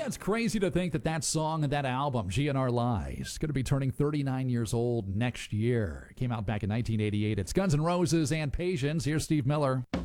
it's crazy to think that that song and that album, GNR Lies, is going to be turning 39 years old next year. It came out back in 1988. It's Guns N' Roses and Patience. Here's Steve Miller.